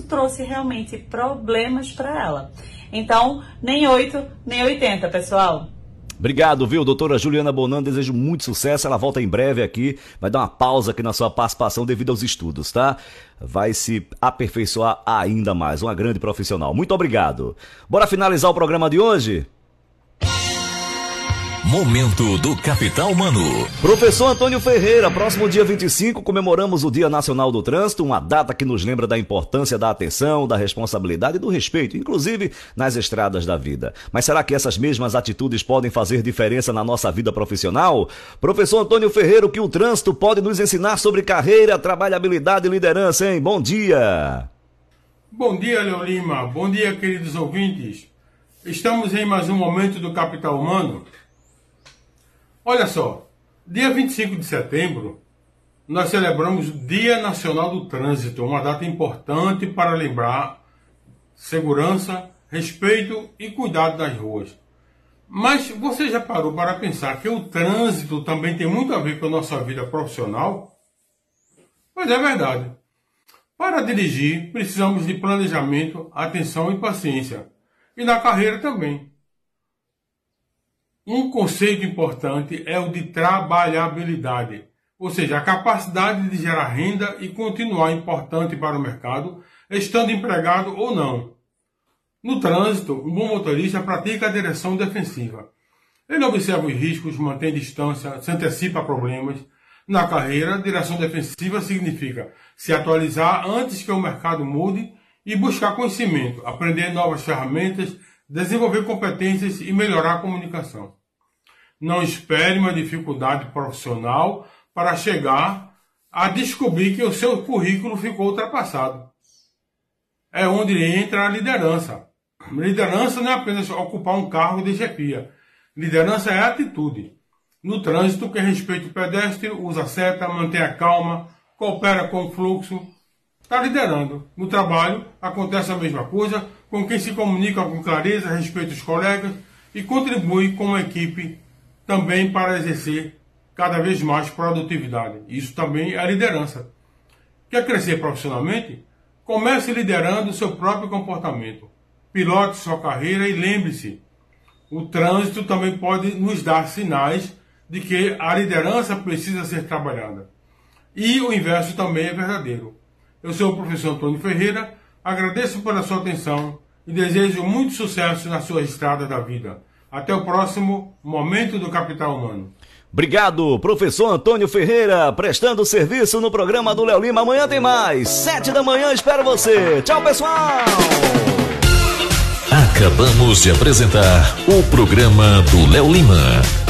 trouxe realmente problemas para ela. Então, nem 8, nem 80, pessoal. Obrigado, viu, doutora Juliana Bonan, desejo muito sucesso, ela volta em breve aqui, vai dar uma pausa aqui na sua participação devido aos estudos, tá? Vai se aperfeiçoar ainda mais, uma grande profissional. Muito obrigado. Bora finalizar o programa de hoje? Momento do Capital Humano. Professor Antônio Ferreira, próximo dia 25 comemoramos o Dia Nacional do Trânsito, uma data que nos lembra da importância da atenção, da responsabilidade e do respeito, inclusive nas estradas da vida. Mas será que essas mesmas atitudes podem fazer diferença na nossa vida profissional? Professor Antônio Ferreira, o que o trânsito pode nos ensinar sobre carreira, trabalhabilidade e liderança, hein? Bom dia! Bom dia, Léo Lima. Bom dia, queridos ouvintes. Estamos em mais um Momento do Capital Humano. Olha só, dia 25 de setembro, nós celebramos o Dia Nacional do Trânsito, uma data importante para lembrar segurança, respeito e cuidado das ruas. Mas você já parou para pensar que o trânsito também tem muito a ver com a nossa vida profissional? Pois é verdade. Para dirigir, precisamos de planejamento, atenção e paciência. E na carreira também. Um conceito importante é o de trabalhabilidade, ou seja, a capacidade de gerar renda e continuar importante para o mercado, estando empregado ou não. No trânsito, um bom motorista pratica a direção defensiva. Ele observa os riscos, mantém distância, se antecipa a problemas. Na carreira, direção defensiva significa se atualizar antes que o mercado mude e buscar conhecimento, aprender novas ferramentas, desenvolver competências e melhorar a comunicação. Não espere uma dificuldade profissional para chegar a descobrir que o seu currículo ficou ultrapassado. É onde entra a liderança. Liderança não é apenas ocupar um cargo de chefia. Liderança é atitude. No trânsito, quem respeita o pedestre, usa a seta, mantém a calma, coopera com o fluxo, está liderando. No trabalho, acontece a mesma coisa, com quem se comunica com clareza, respeita os colegas e contribui com a equipe também para exercer cada vez mais produtividade. Isso também é liderança. Quer crescer profissionalmente? Comece liderando o seu próprio comportamento. Pilote sua carreira e lembre-se, o trânsito também pode nos dar sinais de que a liderança precisa ser trabalhada. E o inverso também é verdadeiro. Eu sou o professor Antônio Ferreira, agradeço pela sua atenção e desejo muito sucesso na sua estrada da vida. Até o próximo Momento do Capital Humano. Obrigado, professor Antônio Ferreira, prestando serviço no programa do Léo Lima. Amanhã tem mais, 7 da manhã, espero você. Tchau, pessoal! Acabamos de apresentar o programa do Léo Lima.